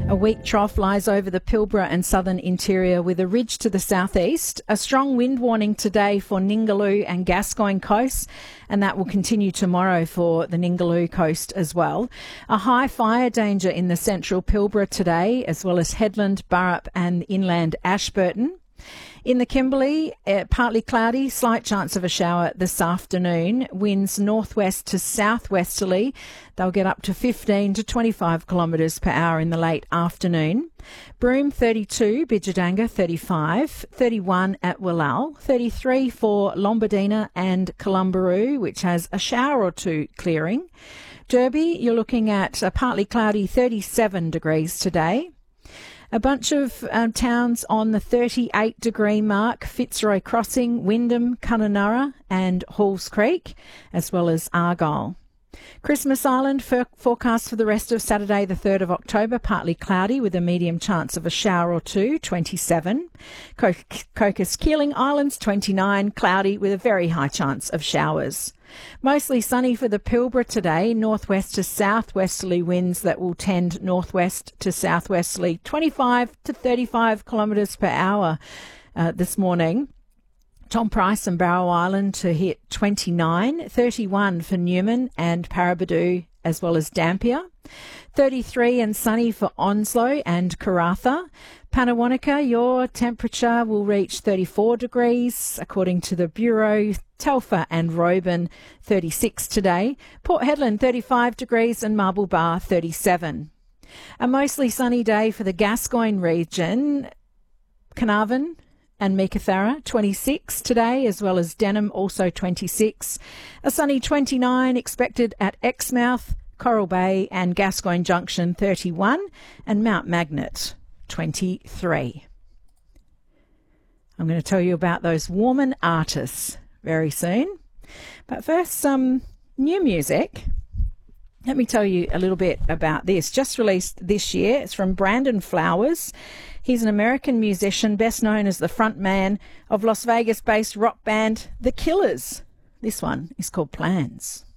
A weak trough lies over the Pilbara and southern interior with a ridge to the southeast. A strong wind warning today for Ningaloo and Gascoyne coasts, and that will continue tomorrow for the Ningaloo coast as well. A high fire danger in the central Pilbara today, as well as Headland, Burrup and inland Ashburton. In the Kimberley, partly cloudy, slight chance of a shower this afternoon. Winds northwest to southwesterly. They'll get up to 15 to 25 kilometres per hour in the late afternoon. Broome 32, Bidjadanga 35, 31 at Willal, 33 for Lombardina and Columbaroo, which has a shower or two clearing. Derby, you're looking at a partly cloudy 37 degrees today. A bunch of towns on the 38-degree mark: Fitzroy Crossing, Wyndham, Kununurra and Halls Creek, as well as Argyle. Christmas Island forecast for the rest of Saturday, the 3rd of October, partly cloudy with a medium chance of a shower or two, 27. Cocos Keeling Islands, 29, cloudy with a very high chance of showers. Mostly sunny for the Pilbara today, northwest to southwesterly winds that will tend northwest to southwesterly, 25 to 35 kilometres per hour this morning. Tom Price and Barrow Island to hit 29, 31 for Newman and Paraburdoo as well as Dampier, 33 and sunny for Onslow and Karratha. Pannawonica, your temperature will reach 34 degrees according to the Bureau. Telfer and Roban 36 today. Port Hedland 35 degrees and Marble Bar 37. A mostly sunny day for the Gascoyne region. Carnarvon and Meekatharra 26 today, as well as Denham also 26. A sunny 29 expected at Exmouth, Coral Bay and Gascoyne Junction 31 and Mount Magnet 23. I'm going to tell you about those Warman artists very soon. But first, some new music. Let me tell you a little bit about this. Just released this year. It's from Brandon Flowers. He's an American musician, best known as the frontman of Las Vegas-based rock band The Killers. This one is called Plans.